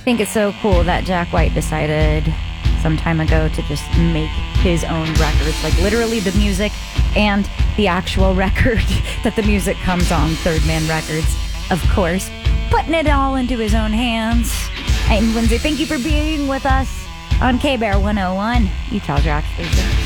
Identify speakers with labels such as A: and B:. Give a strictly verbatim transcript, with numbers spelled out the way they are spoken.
A: think it's so cool that Jack White decided some time ago to just make his own records, like literally the music and the actual record that the music comes on, Third Man Records, of course, putting it all into his own hands. I'm Lindsay. Thank you for being with us on K-Bear one oh one, Utah's Rock Station.